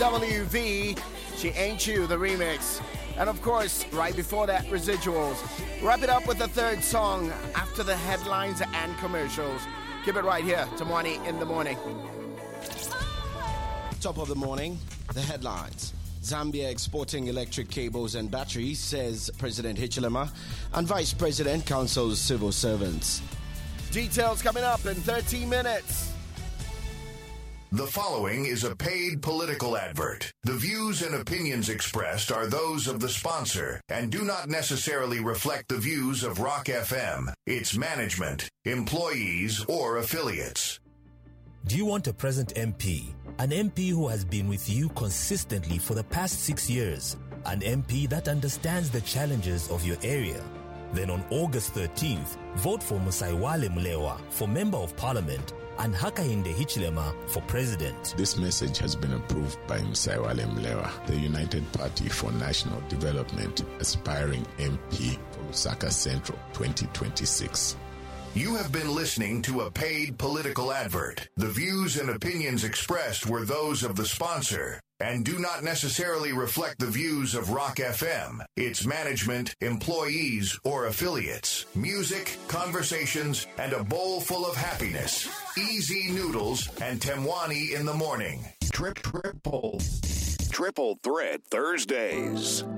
WV, She Ain't You, the remix. And of course, right before that, Residuals. Wrap it up with the third song after the headlines and commercials. Keep it right here, Tamwani in the morning. Top of the morning, the headlines. Zambia exporting electric cables and batteries, says President Hichilema, and Vice President counsels civil servants. Details coming up in 13 minutes. The following is a paid political advert. The views and opinions expressed are those of the sponsor and do not necessarily reflect the views of Rock FM, its management, employees, or affiliates. Do you want a present MP? An MP who has been with you consistently for the past 6 years. An MP that understands the challenges of your area. Then on August 13th, vote for Musaiwale Mulewa for Member of Parliament and Hakainde Hichilema for President. This message has been approved by Musaiwale Mulewa, the United Party for National Development, aspiring MP for Lusaka Central 2026. You have been listening to a paid political advert. The views and opinions expressed were those of the sponsor and do not necessarily reflect the views of Rock FM, its management, employees, or affiliates. Music, conversations, and a bowl full of happiness. Easy noodles and Temwani in the morning. Triple Threat Thursdays.